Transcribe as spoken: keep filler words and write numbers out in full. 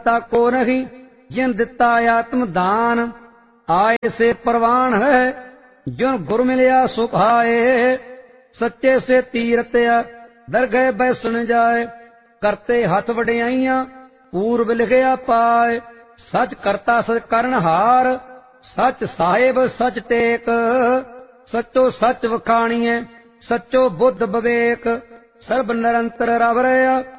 दाता को नहीं, जिन दिता आत्म दान। आए से परवान है, जुन गुर मिलिया सुख आए। सच्चे से तीरथ दरगह बैसन जाए, करते हथ वडियाइयां पूर्व लिखिया पाए। सच करता सच करनहार, सच साहिब सच टेक। सचो सच वखाणीए, सचो बुद्ध विवेक। सर्ब निरंतर रव रहा,